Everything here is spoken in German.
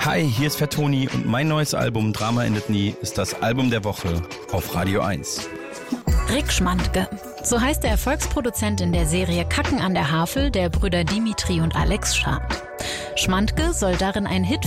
Hi, hier ist Fettoni und mein neues Album Drama endet nie ist das Album der Woche auf Radio 1. Rick Schmandke. So heißt der Erfolgsproduzent in der Serie Kacken an der Havel der Brüder Dimitri und Alex Schad. Schmandke soll darin ein Hit